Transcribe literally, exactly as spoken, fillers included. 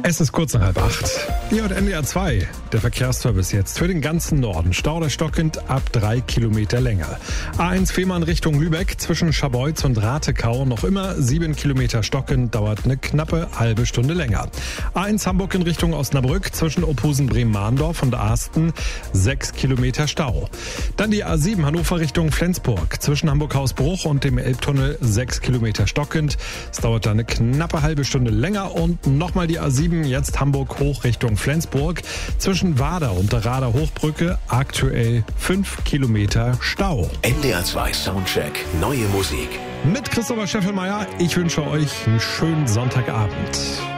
Es ist kurz nach halb acht. Hier hat N D R zwei. Der Verkehrsservice jetzt für den ganzen Norden. Stau der stockend ab drei Kilometer länger. A eins Fehmarn Richtung Lübeck zwischen Scharbeutz und Ratekau noch immer sieben Kilometer stockend, dauert eine knappe halbe Stunde länger. A eins Hamburg in Richtung Osnabrück zwischen Ophusen Bremen-Mahndorf und Aasten sechs Kilometer Stau. Dann die A sieben Hannover Richtung Flensburg zwischen Hamburg-Hausbruch und dem Elbtunnel sechs Kilometer stockend. Es dauert da eine knappe halbe Stunde länger und nochmal die A sieben jetzt Hamburg hoch Richtung Flensburg zwischen Wader und der Rader Hochbrücke aktuell fünf Kilometer Stau. N D R zwei Soundcheck, neue Musik. Mit Christopher Scheffelmeier. Ich wünsche euch einen schönen Sonntagabend.